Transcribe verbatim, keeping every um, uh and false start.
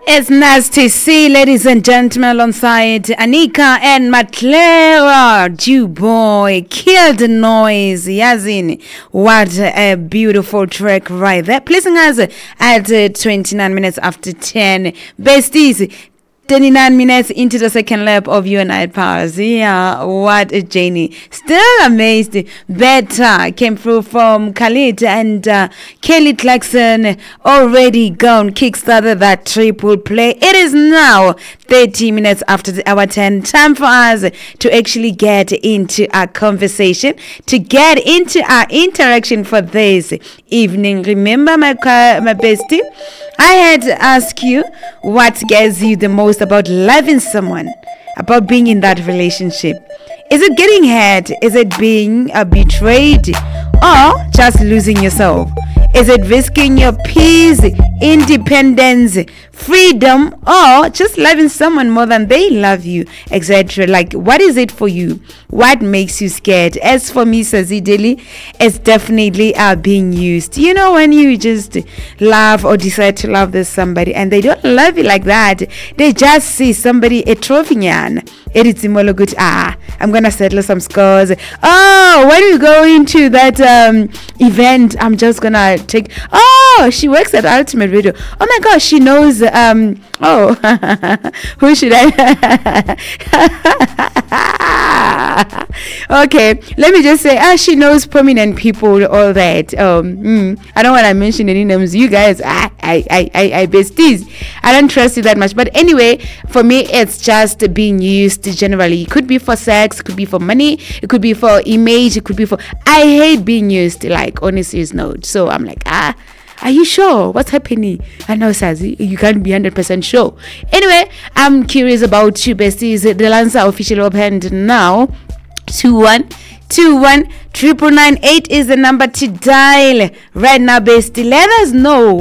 It's nice to see, ladies and gentlemen, alongside Anika and Matlera. Jew boy, kill the noise. Yazin, what a beautiful track right there. Placing us at uh, twenty-nine minutes after ten. Besties, twenty-nine minutes into the second lap of You and I Powers. Yeah, what a journey. Still amazed. Better came through from Khalid and uh, Kelly Clarkson already gone. Kickstarted that triple play. It is now thirty minutes after the hour ten. Time for us to actually get into our conversation, to get into our interaction for this evening. Remember, my, my bestie, I had to ask you what scares you the most about loving someone, about being in that relationship. Is it getting hurt? Is it being uh, betrayed? Or just losing yourself? Is it risking your peace, independence, freedom, or just loving someone more than they love you, et cetera? Like, what is it for you? What makes you scared? As for me, Sazideli, it's definitely uh, being used. You know, when you just love or decide to love this somebody and they don't love you like that, they just see somebody a trophy yan. It's good. Ah, I'm gonna settle some scores. Oh, when we go into that um event, I'm just gonna take. Oh, she works at Ultimate Radio. Oh my gosh, she knows. Um. Oh, who should I? Okay, let me just say. Ah, she knows prominent people. All that. Um. Mm, I don't want to mention any names. You guys, I, I, I, I, I besties. I don't trust you that much. But anyway, for me, it's just being used. Generally, it could be for sex, it could be for money, it could be for image, it could be for. I hate being used, like on a serious note. So I'm like, ah, are you sure? What's happening? I know, Sazi, you can't be one hundred percent sure. Anyway, I'm curious about you, besties. The lines are officially opened now. two one two one triple nine eight is the number to dial right now, bestie. Let us know